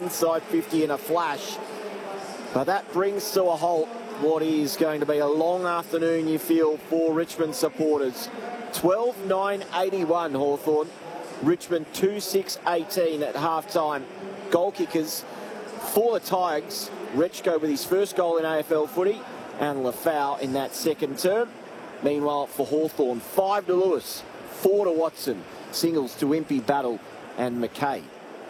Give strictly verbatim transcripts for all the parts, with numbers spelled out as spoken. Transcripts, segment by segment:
inside fifty in a flash. But that brings to a halt what is going to be a long afternoon, you feel, for Richmond supporters. twelve nine eighty-one Hawthorn. Richmond two six eighteen at half-time. Goal kickers for the Tigers. Rechko with his first goal in A F L footy, and Lafau in that second term. Meanwhile, for Hawthorn, five to Lewis, four to Watson, singles to Impey, Battle and McKay.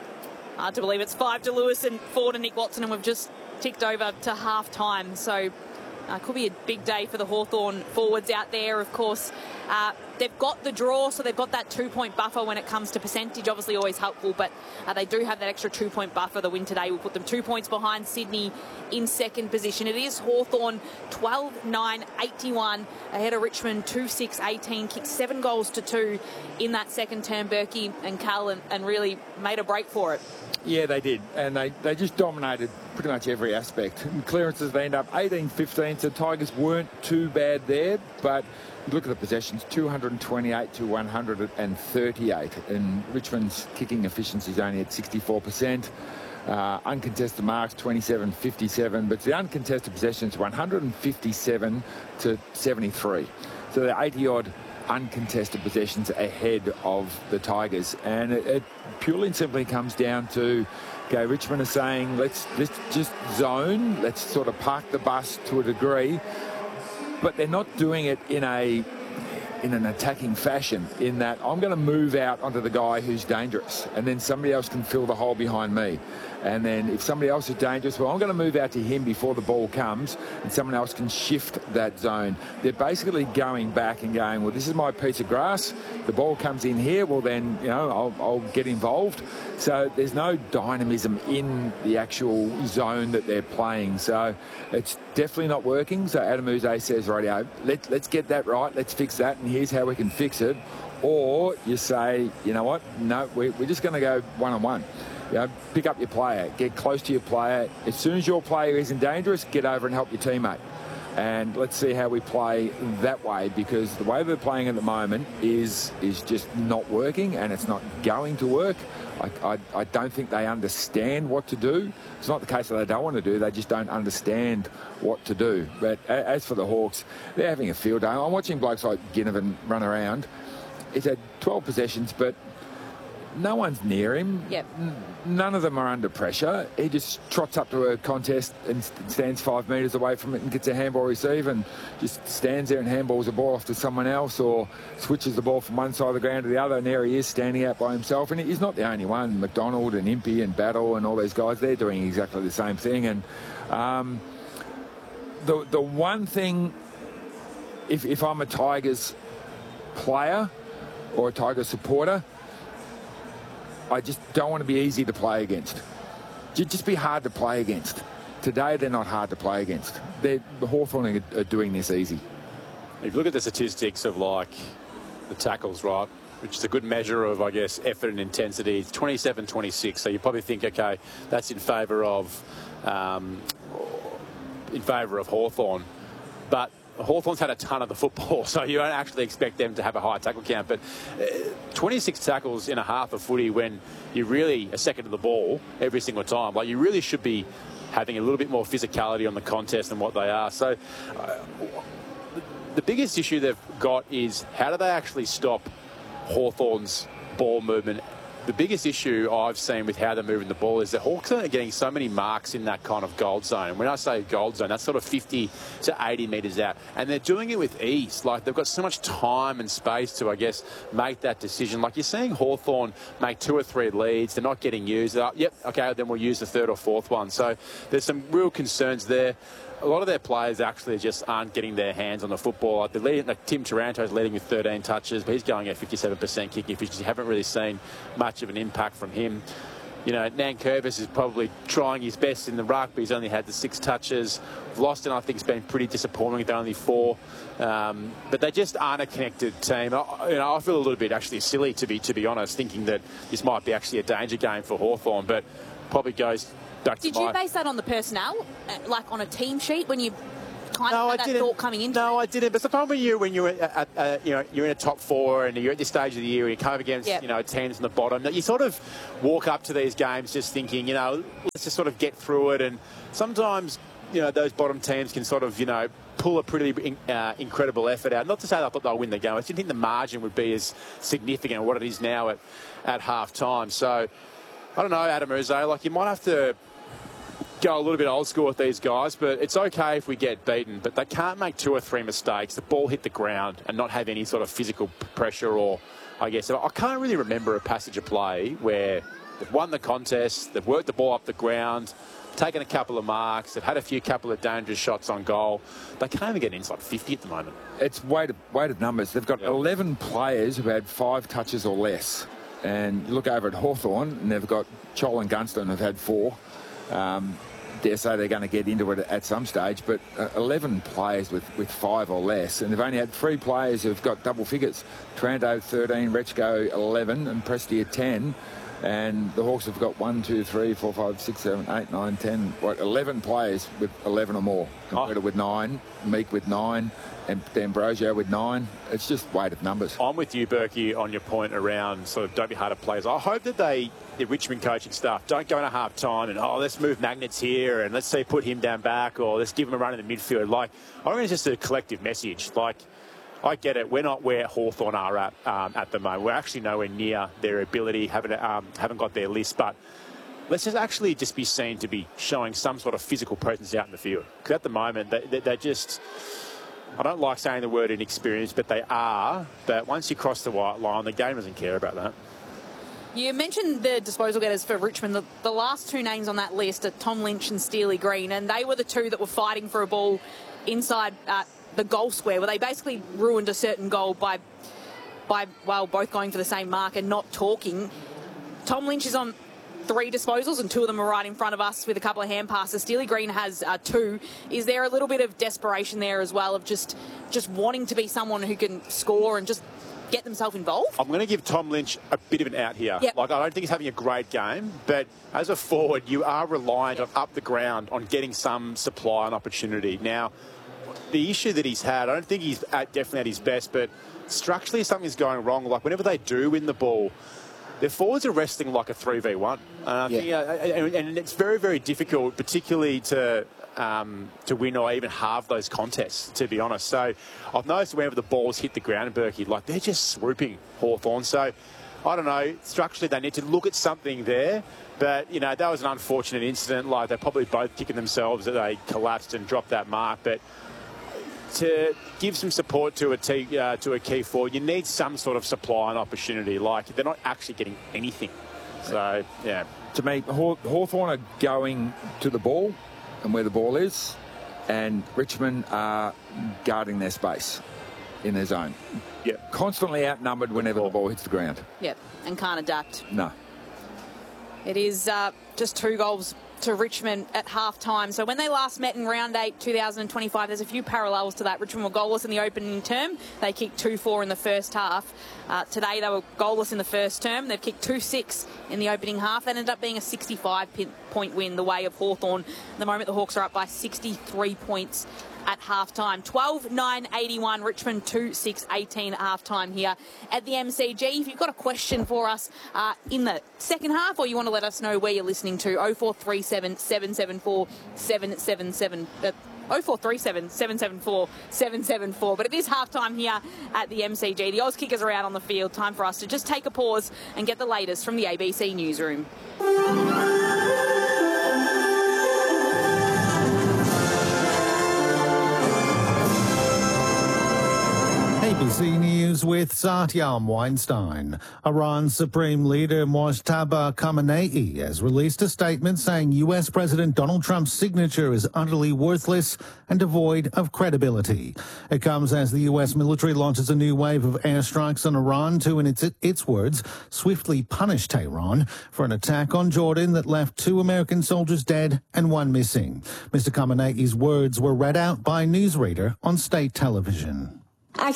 Hard to believe it's five to Lewis and four to Nick Watson, and we've just ticked over to half-time. So uh, could be a big day for the Hawthorn forwards out there. Of course, uh, they've got the draw, so they've got that two-point buffer when it comes to percentage. Obviously always helpful, but uh, they do have that extra two-point buffer. The win today will put them two points behind Sydney in second position. It is Hawthorn twelve nine eighty-one ahead of Richmond two six eighteen. Kicked seven goals to two in that second term, Berkey and Cal, and, and really made a break for it. Yeah, they did, and they, they just dominated pretty much every aspect. And clearances, they end up eighteen fifteen, so Tigers weren't too bad there, but look at the possessions, two hundred twenty-eight to one hundred thirty-eight, and Richmond's kicking efficiency is only at sixty-four percent. Uh, uncontested marks, twenty-seven fifty-seven, but the uncontested possessions, one hundred fifty-seven to seventy-three. So they're eighty-odd uncontested possessions ahead of the Tigers, and it, it purely and simply comes down to, okay, Richmond are saying let's let's just zone, let's sort of park the bus to a degree, but they're not doing it in a in an attacking fashion, in that I'm going to move out onto the guy who's dangerous, and then somebody else can fill the hole behind me. And then if somebody else is dangerous, well, I'm going to move out to him before the ball comes, and someone else can shift that zone. They're basically going back and going, well, this is my piece of grass. The ball comes in here, well, then, you know, I'll, I'll get involved. So there's no dynamism in the actual zone that they're playing. So it's definitely not working. So Adam Uze says, radio, let, let's get that right. Let's fix that, and here's how we can fix it. Or you say, you know what, no, we, we're just going to go one-on-one. You know, pick up your player, get close to your player. As soon as your player isn't dangerous, get over and help your teammate. And let's see how we play that way, because the way they're playing at the moment is is just not working, and it's not going to work. I, I, I don't think they understand what to do. It's not the case that they don't want to do, they just don't understand what to do. But as for the Hawks, they're having a field day. I'm watching blokes like Ginnivan run around. He's had twelve possessions, but no one's near him. Yep. None of them are under pressure. He just trots up to a contest and stands five metres away from it and gets a handball receive and just stands there and handballs the ball off to someone else, or switches the ball from one side of the ground to the other, and there he is standing out by himself. And he's not the only one. McDonald and Impey and Battle and all these guys, they're doing exactly the same thing. And um, the, the one thing, if, if I'm a Tigers player or a Tigers supporter, I just don't want to be easy to play against. Just be hard to play against. Today, they're not hard to play against. They're, the Hawthorn are, are doing this easy. If you look at the statistics of, like, the tackles, right, which is a good measure of, I guess, effort and intensity, it's twenty-seven twenty-six. So you probably think, okay, that's in favour of, um, in favour of Hawthorn. But Hawthorn's had a ton of the football, so you don't actually expect them to have a high tackle count. But uh, twenty-six tackles in a half of footy when you're really a second to the ball every single time. Like, you really should be having a little bit more physicality on the contest than what they are. So uh, the biggest issue they've got is how do they actually stop Hawthorn's ball movement? The biggest issue I've seen with how they're moving the ball is the Hawks are getting so many marks in that kind of gold zone. When I say gold zone, that's sort of fifty to eighty metres out. And they're doing it with ease. Like, they've got so much time and space to, I guess, make that decision. Like, you're seeing Hawthorn make two or three leads. They're not getting used. They're like, yep, okay, then we'll use the third or fourth one. So there's some real concerns there. A lot of their players actually just aren't getting their hands on the football. Like, the lead, like Tim Taranto's leading with thirteen touches, but he's going at fifty-seven percent kicking efficiency. Haven't really seen much of an impact from him. You know, Nankervis is probably trying his best in the ruck, but he's only had the six touches. Vlosten, I think, has been pretty disappointing with only four. Um, but they just aren't a connected team. I, you know, I feel a little bit actually silly, to be to be honest, thinking that this might be actually a danger game for Hawthorn, but probably goes... Did you base that on the personnel, like on a team sheet, when you kind No, of I had that didn't. thought coming into No, it. I didn't. But sometimes when you when you're at, at, uh, you know you're in a top four and you're at this stage of the year, and you come up against Yep. you know teams on the bottom, that you sort of walk up to these games just thinking, you know, let's just sort of get through it. And sometimes you know those bottom teams can sort of you know pull a pretty uh, incredible effort out. Not to say that I thought they'll win the game. I didn't think the margin would be as significant as what it is now at at half time. So I don't know, Adam Ruzé, like you might have to go a little bit old school with these guys, but it's okay if we get beaten, but they can't make two or three mistakes, the ball hit the ground and not have any sort of physical pressure. Or I guess I can't really remember a passage of play where they've won the contest, they've worked the ball up the ground, taken a couple of marks, they've had a few couple of dangerous shots on goal. They can't even get inside fifty at the moment. It's weighted, weighted numbers. They've got Yep. eleven players who had five touches or less. And you look over at Hawthorn, and they've got Chol and Gunston have had four. Um, dare say they're going to get into it at some stage, but uh, eleven players with, with five or less, and they've only had three players who've got double figures. Taranto thirteen, Rechko eleven, and Prestia ten. And the Hawks have got one, two, three, four, five, six, seven, eight, nine, ten, what, eleven players with eleven or more. Computer oh. with nine, Meek with nine, and D'Ambrosio with nine. It's just weighted numbers. I'm with you, Berkey, on your point around sort of don't be hard to players. I hope that they, the Richmond coaching staff, don't go into half time and, oh, let's move Magnets here and let's say put him down back or let's give him a run in the midfield. Like, I think it's just a collective message. Like, I get it. We're not where Hawthorn are at um, at the moment. We're actually nowhere near their ability, haven't um, haven't got their list. But let's just actually just be seen to be showing some sort of physical presence out in the field. Because at the moment, they, they, they're just... I don't like saying the word inexperienced, but they are. But once you cross the white line, the game doesn't care about that. You mentioned the disposal getters for Richmond. The, the last two names on that list are Tom Lynch and Steely Green, and they were the two that were fighting for a ball inside uh, the goal square, where they basically ruined a certain goal by, by well, both going for the same mark and not talking. Tom Lynch is on three disposals, and two of them are right in front of us with a couple of hand passes. Steely Green has uh, two. Is there a little bit of desperation there as well of just just wanting to be someone who can score and just get themselves involved? I'm going to give Tom Lynch a bit of an out here. Yep. Like, I don't think he's having a great game, but as a forward, you are reliant yep. on up the ground on getting some supply and opportunity. Now, the issue that he's had, I don't think he's at, definitely at his best, but structurally something's going wrong. Like, whenever they do win the ball, their forwards are wrestling like a three v one. Uh, I Yeah. think, uh, and, and it's very, very difficult, particularly to um, to win or even halve those contests, to be honest. So I've noticed whenever the balls hit the ground, Berkey, like they're just swooping Hawthorn. So I don't know, structurally they need to look at something there. But, you know, that was an unfortunate incident. Like, they're probably both kicking themselves that they collapsed and dropped that mark. But to give some support to a, t- uh, to a key forward, you need some sort of supply and opportunity. Like, they're not actually getting anything. So, yeah. To me, Haw- Hawthorn are going to the ball and where the ball is, and Richmond are guarding their space in their zone. Yeah. Constantly outnumbered whenever the ball hits the ground. Yep, and can't adapt. No. It is uh, just two goals to Richmond at half-time. So when they last met in round eight, two thousand twenty-five, there's a few parallels to that. Richmond were goalless in the opening term. They kicked two four in the first half. Uh, today they were goalless in the first term. They've kicked two six in the opening half. That ended up being a sixty-five point win the way of Hawthorn. At the moment, the Hawks are up by sixty-three points at half-time. twelve nine eighty-one, Richmond two six eighteen at half-time here at the M C G. If you've got a question for us uh, in the second half, or you want to let us know where you're listening to, oh four three seven, seven seven four, seven seven seven. Uh, oh four three seven, seven seven four, seven seven four. But it is half-time here at the M C G. The Oz kickers are out on the field. Time for us to just take a pause and get the latest from the A B C newsroom. A B C News with Satyam Weinstein. Iran's Supreme Leader Mojtaba Khamenei has released a statement saying U S President Donald Trump's signature is utterly worthless and devoid of credibility. It comes as the U S military launches a new wave of airstrikes on Iran to, in its, its words, swiftly punish Tehran for an attack on Jordan that left two American soldiers dead and one missing. Mister Khamenei's words were read out by a newsreader on state television. Now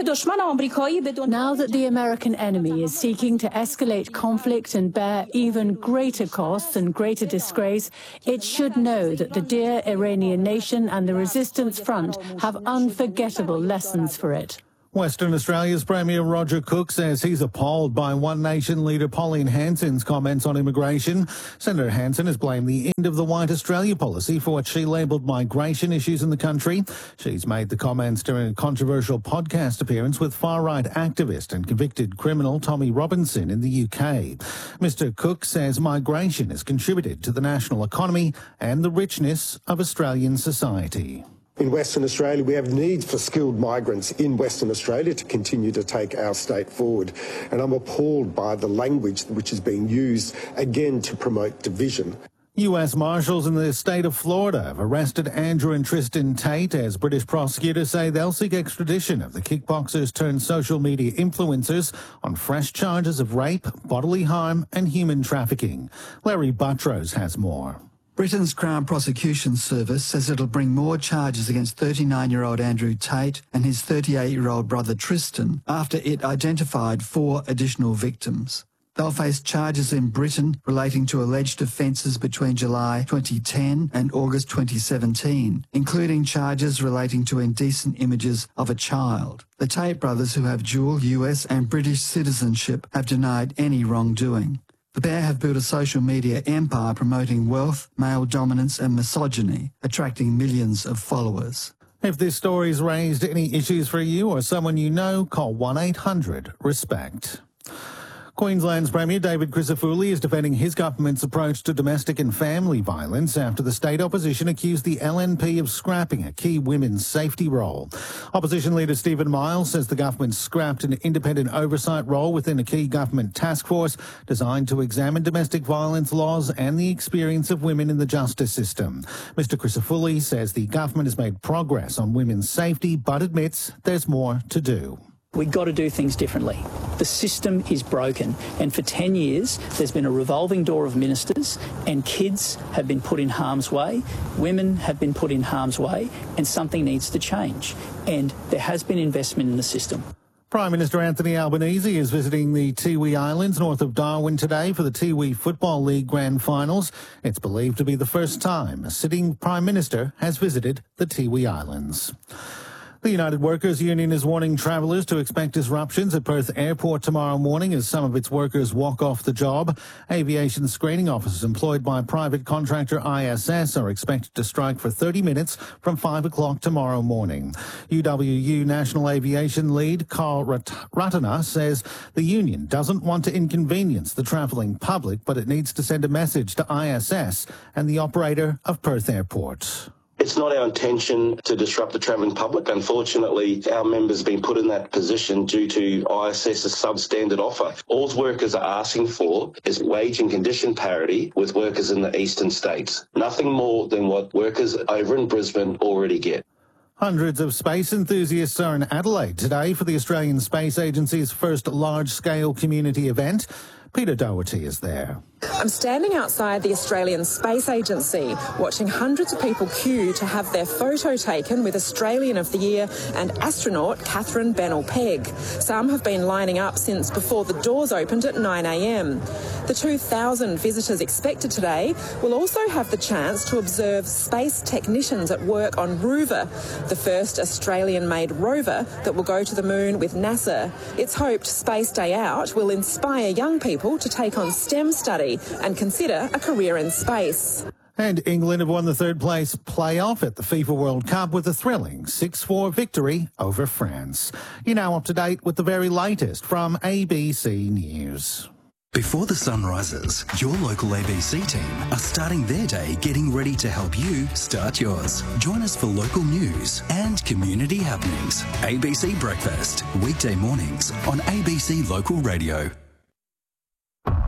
that the American enemy is seeking to escalate conflict and bear even greater costs and greater disgrace, it should know that the dear Iranian nation and the Resistance Front have unforgettable lessons for it. Western Australia's Premier Roger Cook says he's appalled by One Nation leader Pauline Hanson's comments on immigration. Senator Hanson has blamed the end of the White Australia policy for what she labelled migration issues in the country. She's made the comments during a controversial podcast appearance with far-right activist and convicted criminal Tommy Robinson in the U K. Mister Cook says migration has contributed to the national economy and the richness of Australian society. In Western Australia, we have needs for skilled migrants in Western Australia to continue to take our state forward. And I'm appalled by the language which is being used, again, to promote division. U S Marshals in the state of Florida have arrested Andrew and Tristan Tate as British prosecutors say they'll seek extradition of the kickboxers turned social media influencers on fresh charges of rape, bodily harm and human trafficking. Larry Buttrose has more. Britain's Crown Prosecution Service says it'll bring more charges against thirty-nine-year-old Andrew Tate and his thirty-eight-year-old brother Tristan after it identified four additional victims. They'll face charges in Britain relating to alleged offences between July twenty ten and August twenty seventeen, including charges relating to indecent images of a child. The Tate brothers, who have dual U S and British citizenship, have denied any wrongdoing. The pair have built a social media empire promoting wealth, male dominance and misogyny, attracting millions of followers. If this story's raised any issues for you or someone you know, call one eight hundred RESPECT. Queensland's Premier David Crisafulli is defending his government's approach to domestic and family violence after the state opposition accused the L N P of scrapping a key women's safety role. Opposition leader Stephen Miles says the government scrapped an independent oversight role within a key government task force designed to examine domestic violence laws and the experience of women in the justice system. Mister Crisafulli says the government has made progress on women's safety but admits there's more to do. We've got to do things differently. The system is broken, and for ten years there's been a revolving door of ministers, and kids have been put in harm's way, women have been put in harm's way, and something needs to change. And there has been investment in the system. Prime Minister Anthony Albanese is visiting the Tiwi Islands north of Darwin today for the Tiwi Football League Grand Finals. It's believed to be the first time a sitting Prime Minister has visited the Tiwi Islands. The United Workers Union is warning travellers to expect disruptions at Perth Airport tomorrow morning as some of its workers walk off the job. Aviation screening officers employed by private contractor I S S are expected to strike for thirty minutes from five o'clock tomorrow morning. U W U National Aviation Lead Carl Ratana says the union doesn't want to inconvenience the travelling public, but it needs to send a message to I S S and the operator of Perth Airport. It's not our intention to disrupt the travelling public. Unfortunately, our members have been put in that position due to ISS's substandard offer. All workers are asking for is wage and condition parity with workers in the eastern states. Nothing more than what workers over in Brisbane already get. Hundreds of space enthusiasts are in Adelaide today for the Australian Space Agency's first large-scale community event. Peter Doherty is there. I'm standing outside the Australian Space Agency, watching hundreds of people queue to have their photo taken with Australian of the Year and astronaut Catherine Bennell-Pegg. Some have been lining up since before the doors opened at nine a m. The two thousand visitors expected today will also have the chance to observe space technicians at work on Rover, the first Australian-made rover that will go to the moon with NASA. It's hoped Space Day Out will inspire young people to take on STEM study and consider a career in space. And England have won the third place playoff at the FIFA World Cup with a thrilling six four victory over France. You're now up to date with the very latest from A B C News. Before the sun rises, your local A B C team are starting their day getting ready to help you start yours. Join us for local news and community happenings. A B C Breakfast, weekday mornings on A B C Local Radio.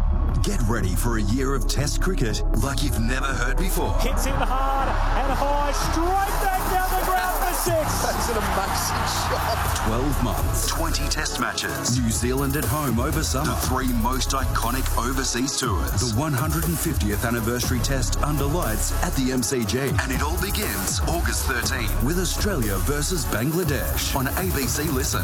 Get ready for a year of Test cricket like you've never heard before. Hits in hard and high, straight back down the ground for six. That's an amazing shot. twelve months, twenty Test matches. New Zealand at home over summer. The three most iconic overseas tours. The one hundred fiftieth anniversary Test under lights at the M C G. And it all begins August thirteenth with Australia versus Bangladesh on A B C Listen.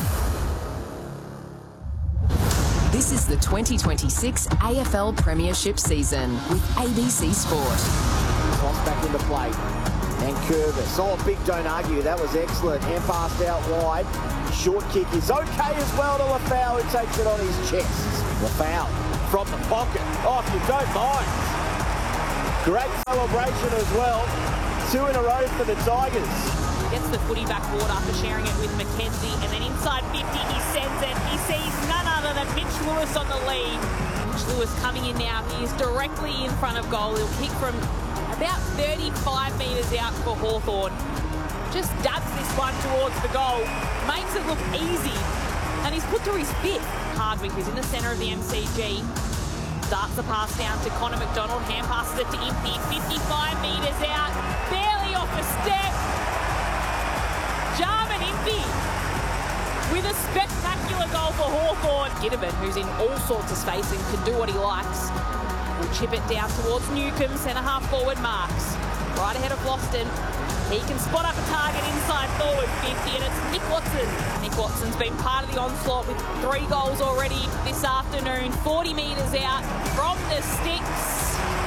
This is the twenty twenty-six A F L Premiership season with A B C Sport. Toss back into play. And Curvis. Oh, big don't argue. That was excellent. Hand passed out wide. Short kick is okay as well to Lafau, who takes it on his chest. Lafau from the pocket. Oh, if you don't mind. Great celebration as well. Two in a row for the Tigers. Gets the footy back forward after sharing it with McKenzie, and then inside fifty he sends it. He sees none other than Mitch Lewis on the lead. Mitch Lewis coming in now. He is directly in front of goal. He'll kick from about thirty-five metres out for Hawthorn. Just dabs this one towards the goal. Makes it look easy. And he's put to his fifth. Hardwick is in the centre of the M C G. Starts the pass down to Connor McDonald. Hand passes it to Impey. fifty-five metres out. Barely off the step. Jarman Impey with a spectacular goal for Hawthorn. Giddeman, who's in all sorts of space and can do what he likes, will chip it down towards Newcombe. Centre half forward Marks. Right ahead of Loston. He can spot up a target inside forward fifty, and it's Nick Watson. Nick Watson's been part of the onslaught with three goals already this afternoon. forty metres out from the sticks.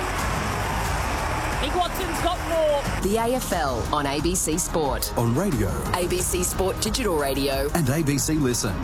Nick Watson's got more. The A F L on A B C Sport. On radio. A B C Sport Digital Radio. And A B C Listen.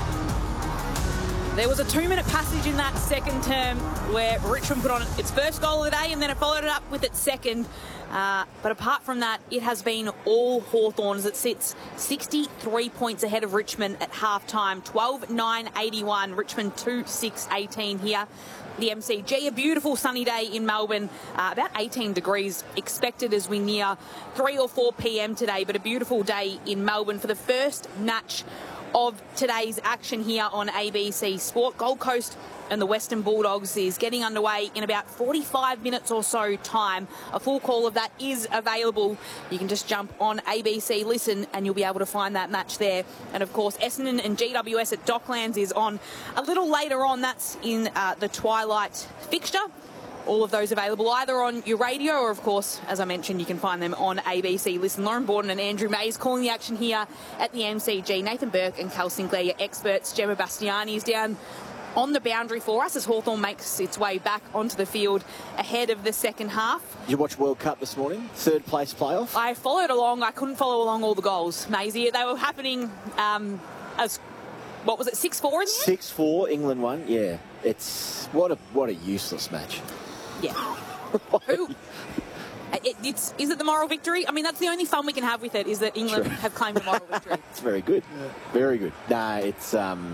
There was a two-minute passage in that second term where Richmond put on its first goal of the day and then it followed it up with its second. Uh, but apart from that, it has been all Hawthorn as it sits sixty-three points ahead of Richmond at half-time. twelve nine eighty-one, Richmond two six eighteen here. The M C G, a beautiful sunny day in Melbourne, uh, about eighteen degrees expected as we near three or four p m today, but a beautiful day in Melbourne for the first match of today's action here on A B C Sport. Gold Coast and the Western Bulldogs is getting underway in about forty-five minutes or so time. A full call of that is available. You can just jump on A B C Listen and you'll be able to find that match there. And of course, Essendon and G W S at Docklands is on a little later on. That's in uh, the twilight fixture. All of those available either on your radio or, of course, as I mentioned, you can find them on A B C Listen. Lauren Borden and Andrew Mays calling the action here at the M C G. Nathan Burke and Cal Sinclair, your experts. Gemma Bastiani is down on the boundary for us as Hawthorn makes its way back onto the field ahead of the second half. Did you watch World Cup this morning? Third place playoff? I followed along. I couldn't follow along all the goals, Maisie. They were happening um, as, what was it, six four in the end? six four, England won, yeah. It's, what a what a useless match. Yeah. Who? It, it's, is it the moral victory? I mean, that's the only fun we can have with it, is that England True. have claimed the moral victory. It's very good. Yeah. Very good. Nah, it's, um,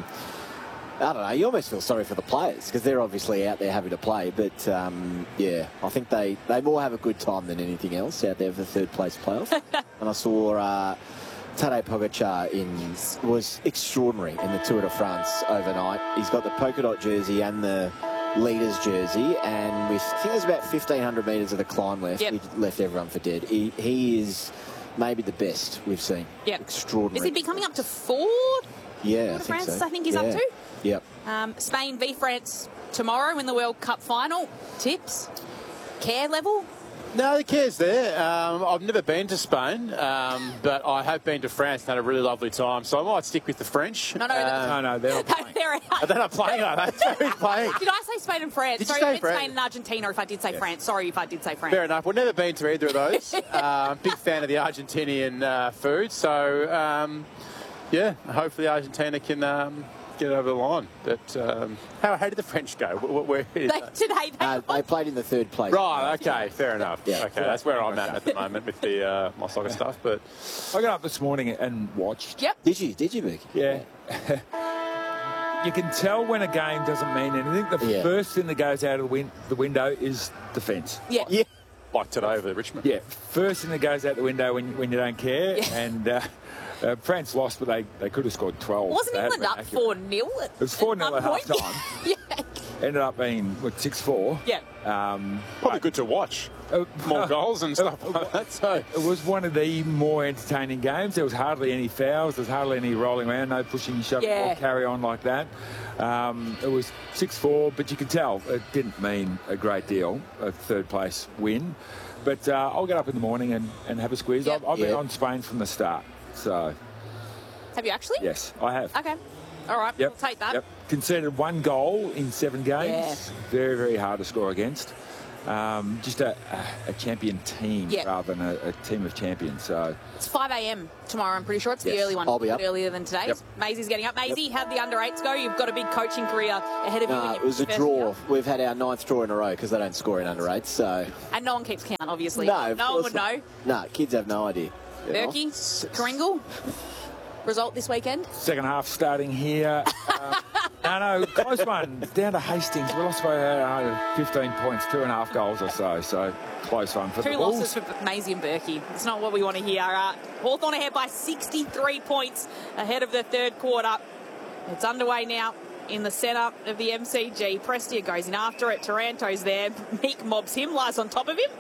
I don't know, you almost feel sorry for the players because they're obviously out there having to play. But, um, yeah, I think they, they more have a good time than anything else out there for the third place playoff. And I saw uh, Tadej Pogacar in, was extraordinary in the Tour de France overnight. He's got the polka dot jersey and the leaders jersey, and with I think there's about fifteen hundred metres of the climb left. Yep. He left everyone for dead. He, he is maybe the best we've seen. Yep. Extraordinary. Is he be coming up to four? Yeah, Tour I de think France, so. I think he's yeah. up to. Yep. Um, Spain v France tomorrow in the World Cup final. Tips? Care level? No, the care's there. Um, I've never been to Spain, um, but I have been to France and had a really lovely time, so I might stick with the French. No, no, um, no, no, they're not playing. They're out. Oh, they're not playing, are they? Who's playing? Did I say Spain and France? Did you Sorry, say I meant France? Spain and Argentina if I did say Yeah. France. Sorry if I did say France. Fair enough. We've never been to either of those. uh, big fan of the Argentinian uh, food, so um, yeah, hopefully Argentina can um, get over the line. But um, how, how did the French go? Where, where is They, that? today they Uh, they played in the third place. Right, okay, fair enough. Yeah. Okay, that's where I'm at at the moment with the uh, my soccer stuff. But I got up this morning and watched. Yep. Did you? Did you, Mick? Yeah. You can tell when a game doesn't mean anything. The Yeah. first thing that goes out of the, win- the window is defence. Yeah. Yeah. like today over Richmond. Yeah, first thing that goes out the window when, when you don't care. Yeah. And uh, uh, France lost, but they, they could have scored twelve. Wasn't They England hadn't up been accurate. four nil? It was four nil at half time. yeah. ended up being, what, six four? Yeah. Um, Probably good to watch. Uh, More goals and stuff like that. So it was one of the more entertaining games. There was hardly any fouls. There was hardly any rolling around, no pushing, shoving, Yeah. or carry on like that. Um, it was six four, but you could tell it didn't mean a great deal, a third place win. But uh, I'll get up in the morning and, and have a squeeze. Yep. I've, I've been Yep. on Spain from the start. So, Have you actually? yes, I have. Okay. All right. Yep. We'll take that. Yep. Conceded one goal in seven games. Yeah. Very, very hard to score against. Um, just a, a, a champion team Yep. rather than a, a team of champions. So It's five a.m. tomorrow, I'm pretty sure. It's the Yes. early one. I'll be up. Earlier than today's. Yep. Maisie's getting up. Maisie, how'd the under eights go? You've got a big coaching career ahead of you. in No, your it was a first draw. year. We've had our ninth draw in a row because they don't score in under eights. So And no one keeps count, obviously. no, of no one course would not. know. No, kids have no idea. you know. Berkey, Kringle, result this weekend? second half starting here. um, no, no, close one. Down to Hastings. We lost by uh, fifteen points, two and a half goals or so. So close one for Two the losses Bulls. for Maisie and Berkey. It's not what we want to hear. Uh, Hawthorn ahead by sixty-three points ahead of the third quarter. It's underway now in the centre of the M C G. Prestia goes in after it. Taranto's there. Meek mobs him, lies on top of him.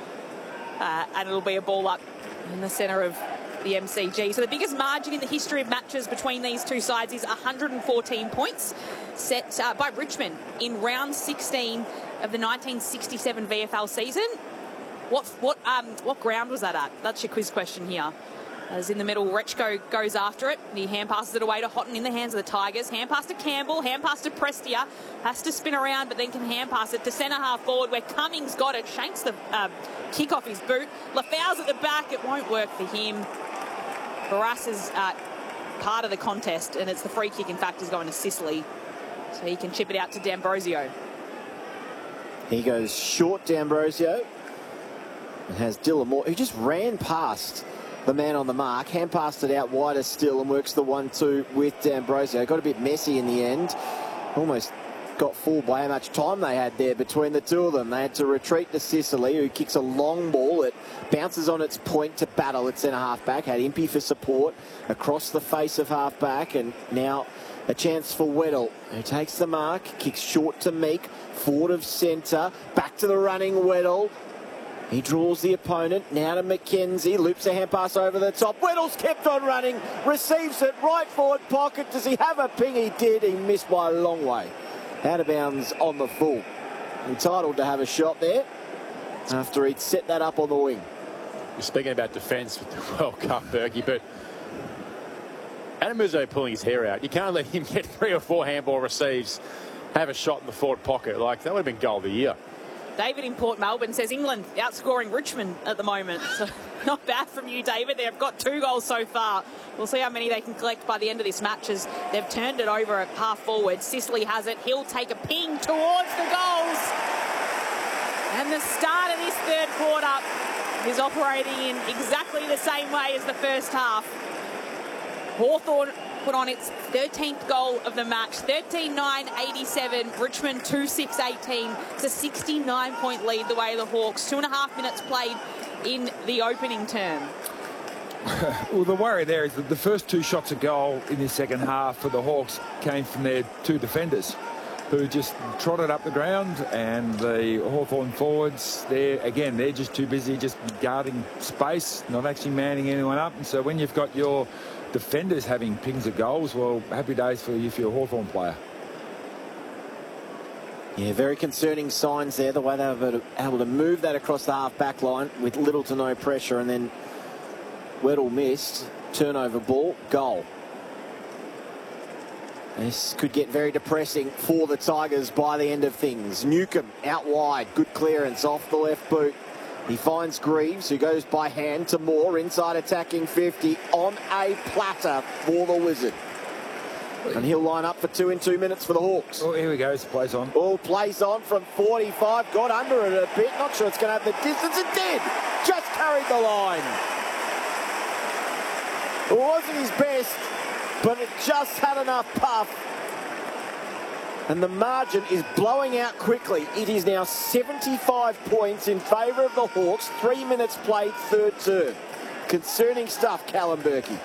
Uh, and it'll be a ball up in the centre of the M C G. So the biggest margin in the history of matches between these two sides is one hundred fourteen points, set uh, by Richmond in round sixteen of the nineteen sixty-seven V F L season. What what um what ground was that at? That's your quiz question here. As in the middle, Rechko goes after it. He hand passes it away to Houghton in the hands of the Tigers. Hand pass to Campbell, hand pass to Prestia. Has to spin around, but then can hand pass it to centre half forward where Cummings got it. Shanks the uh, kick off his boot. Lafau's at the back. It won't work for him. Barras is uh, part of the contest, and it's the free kick, in fact, is going to Sicily. So he can chip it out to D'Ambrosio. He goes short, D'Ambrosio, and has Dylan Moore, who just ran past the man on the mark, hand passed it out wider still and works the one two with D'Ambrosio. Got a bit messy in the end. Almost got fooled by how much time they had there between the two of them. They had to retreat to Sicily, who kicks a long ball. It bounces on its point to Battle at centre half back. Had Impey for support across the face of half back, and now a chance for Weddle, who takes the mark, kicks short to Meek, forward of centre, back to the running Weddle. He draws the opponent, now to McKenzie, loops a hand pass over the top. Weddle's kept on running, receives it, right forward pocket. Does he have a ping? He did. He missed by a long way. Out of bounds on the full. Entitled to have a shot there after he'd set that up on the wing. You're speaking about defence with the World Cup, Berkey, but Adam Muzo pulling his hair out. You can't let him get three or four handball receives, have a shot in the forward pocket. Like, that would have been goal of the year. David in Port Melbourne says England outscoring Richmond at the moment. So not bad from you, David. They've got two goals so far. We'll see how many they can collect by the end of this match as they've turned it over at half forward. Sicily has it. He'll take a ping towards the goals. And the start of this third quarter is operating in exactly the same way as the first half. Hawthorn put on its thirteenth goal of the match. thirteen nine eighty-seven, Richmond two six eighteen. It's a sixty-nine point lead the way of the Hawks. Two and a half minutes played in the opening term. Well, the worry there is that the first two shots of goal in the second half for the Hawks came from their two defenders, who just trotted up the ground, and the Hawthorn forwards, they're, again, they're just too busy just guarding space, not actually manning anyone up. And so when you've got your defenders having pings of goals, well, happy days for you if you're a Hawthorn player. Yeah, very concerning signs there, the way they were able to move that across the half-back line with little to no pressure, and then Weddle missed, turnover ball, goal. This could get very depressing for the Tigers by the end of things. Newcomb out wide, good clearance off the left boot. He finds Greaves, who goes by hand to Moore, inside attacking fifty on a platter for the Wizard. And he'll line up for two in two minutes for the Hawks. Oh, here we go, it's plays on. All plays on from forty-five, got under it a bit, not sure it's going to have the distance, it did! Just carried the line. It wasn't his best, but it just had enough puff. And the margin is blowing out quickly. It is now seventy-five points in favour of the Hawks. Three minutes played, third term. Concerning stuff, Callum Berkey.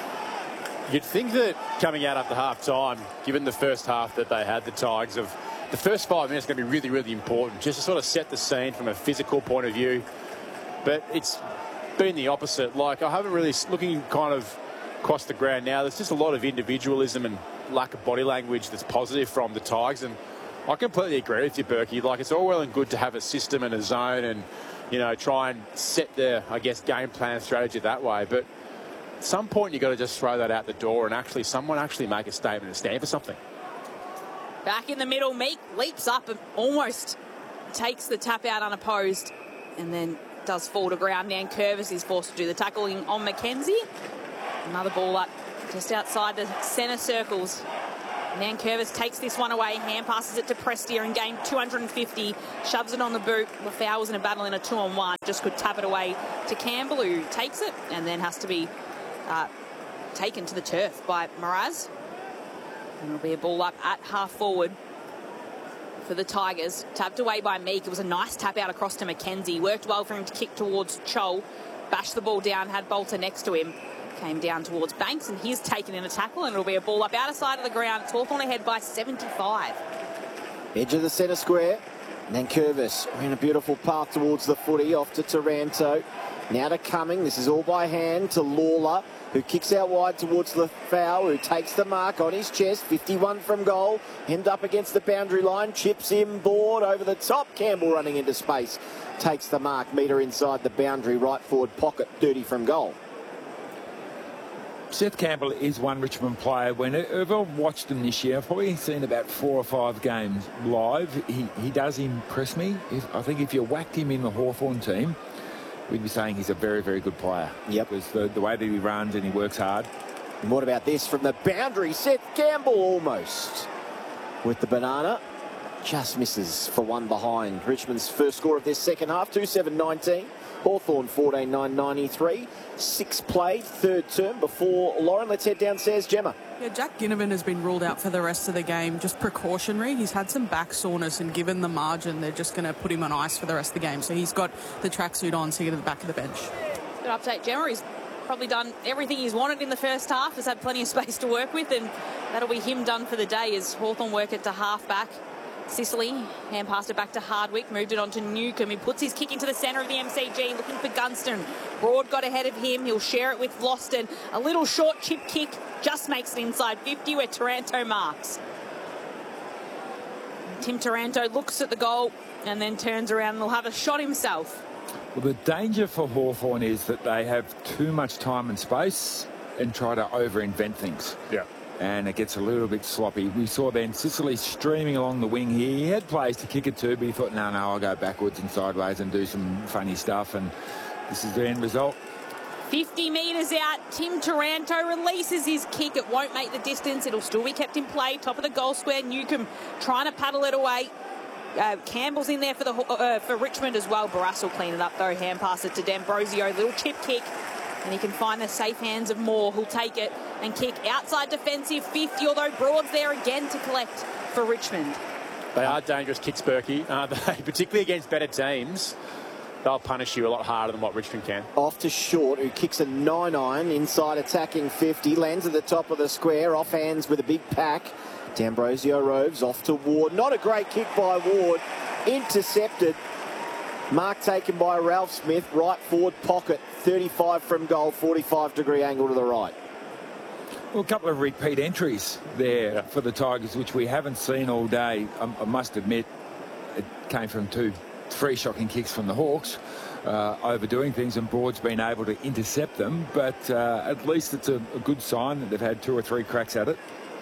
You'd think that coming out after half time, given the first half that they had, the Tigers, of the first five minutes are going to be really, really important, just to sort of set the scene from a physical point of view. But it's been the opposite. Like, I haven't really, looking kind of across the ground now, there's just a lot of individualism and lack of body language that's positive from the Tigers. And I completely agree with you, Berkey. Like, it's all well and good to have a system and a zone and, you know, try and set the, I guess, game plan strategy that way. But at some point, you've got to just throw that out the door and actually, someone actually make a statement and stand for something. Back in the middle, Meek leaps up and almost takes the tap out unopposed and then does fall to ground. Nankervis is forced to do the tackling on Mackenzie. Another ball up just outside the centre circles. Nankervis takes this one away. Hand passes it to Prestia and gained two hundred fifty. Shoves it on the boot. Lafau was in a battle in a two-on-one. Just could tap it away to Campbell, who takes it and then has to be uh, taken to the turf by Mraz. And it'll be a ball up at half forward for the Tigers. Tapped away by Meek. It was a nice tap out across to Mackenzie. Worked well for him to kick towards Chol. Bashed the ball down, had Bolter next to him. Came down towards Banks, and he's taken in a tackle, and it'll be a ball up out of side of the ground. It's Hawthorn ahead by seventy-five. Edge of the centre square. Nankervis in a beautiful path towards the footy, off to Taranto. Now to Cumming. This is all by hand to Lawler, who kicks out wide towards Lafau, who takes the mark on his chest. fifty-one from goal. Hemmed up against the boundary line. Chips in board over the top. Campbell running into space. Takes the mark. Metre inside the boundary. Right forward pocket. thirty from goal. Seth Campbell is one Richmond player. Whenever I've watched him this year, I've probably seen about four or five games live. He, he does impress me. If, I think if you whacked him in the Hawthorn team, we'd be saying he's a very, very good player. Yep. Because the, the way that he runs and he works hard. And what about this from the boundary? Seth Campbell almost with the banana. Just misses for one behind. Richmond's first score of this second half, two seven nineteen. Hawthorn fourteen nine ninety-three. Six played, third term before Lauren. Let's head downstairs, Gemma. Yeah, Jack Ginnivan has been ruled out for the rest of the game, just precautionary. He's had some back soreness, and given the margin, they're just going to put him on ice for the rest of the game. So he's got the tracksuit on, so he get to the back of the bench. Good update, Gemma. He's probably done everything he's wanted in the first half. Has had plenty of space to work with, and that'll be him done for the day as Hawthorn work it to half back. Sicily hand passed it back to Hardwick, moved it on to Newcombe. He puts his kick into the centre of the M C G, looking for Gunston. Broad got ahead of him. He'll share it with Loston. A little short chip kick just makes it inside fifty, where Taranto marks. Tim Taranto looks at the goal and then turns around and will have a shot himself. Well, the danger for Hawthorn is that they have too much time and space and try to over-invent things. Yeah. And it gets a little bit sloppy. We saw then Sicily streaming along the wing here. He had plays to kick it to, but he thought, no, no, I'll go backwards and sideways and do some funny stuff. And this is the end result. fifty metres out. Tim Taranto releases his kick. It won't make the distance. It'll still be kept in play. Top of the goal square. Newcombe trying to paddle it away. Uh, Campbell's in there for the uh, for Richmond as well. Barras will clean it up though. Hand pass it to D'Ambrosio. Little chip kick. And he can find the safe hands of Moore, who'll take it and kick outside defensive fifty, although Broad's there again to collect for Richmond. They are dangerous kicks, Berkey, aren't they? Particularly against better teams. They'll punish you a lot harder than what Richmond can. Off to Short, who kicks a nine iron inside attacking fifty. Lands at the top of the square, off hands with a big pack. D'Ambrosio roves off to Ward. Not a great kick by Ward. Intercepted. Mark taken by Ralph Smith. Right forward pocket. thirty-five from goal. forty-five degree angle to the right. Well, a couple of repeat entries there for the Tigers, which we haven't seen all day. I, I must admit, it came from two, three shocking kicks from the Hawks, uh, overdoing things, and Broad's been able to intercept them. But uh, at least it's a, a good sign that they've had two or three cracks at it.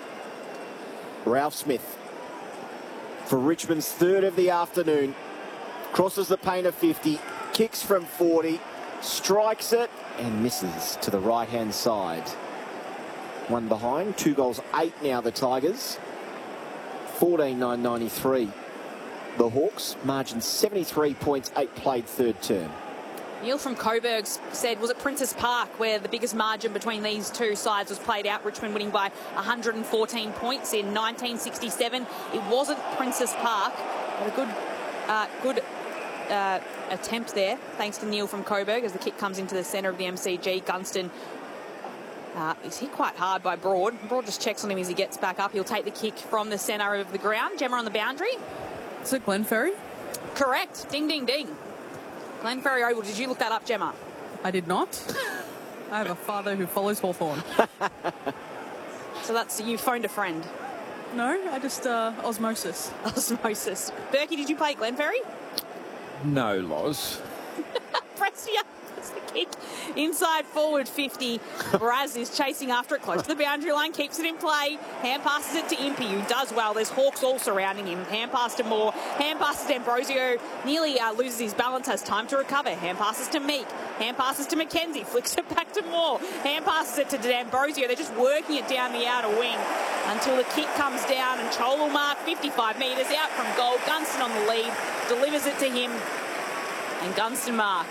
Ralph Smith for Richmond's third of the afternoon. Crosses the paint of fifty, kicks from forty, strikes it and misses to the right-hand side. One behind, two goals, eight now the Tigers. fourteen nine ninety-three. The Hawks, margin seventy-three points, eight played third term. Neil from Coburg said, was it Princess Park where the biggest margin between these two sides was played out? Richmond winning by one hundred fourteen points in nineteen sixty-seven. It wasn't Princess Park, but a good, uh, good uh, attempt there, thanks to Neil from Coburg, as the kick comes into the centre of the M C G. Gunston Uh, he's hit quite hard by Broad. Broad just checks on him as he gets back up. He'll take the kick from the centre of the ground. Gemma on the boundary. Is it Glenferrie? Correct. Ding, ding, ding. Glenferrie Oval. Did you look that up, Gemma? I did not. I have a father who follows Hawthorn. So that's, you phoned a friend? No, I just, uh, osmosis. Osmosis. Berkey, did you play Glenferrie? No, Loz. Prestia. That's the kick. Inside forward fifty. Raz is chasing after it close to the boundary line, keeps it in play. Hand passes it to Impey, who does well. There's Hawks all surrounding him. Hand pass to Moore. Hand passes to Ambrosio. Nearly uh, loses his balance, has time to recover. Hand passes to Meek. Hand passes to McKenzie. Flicks it back to Moore. Hand passes it to D'Ambrosio. They're just working it down the outer wing until the kick comes down, and Chol will mark fifty-five metres out from goal. Gunston on the lead. Delivers it to him. And Gunston marks.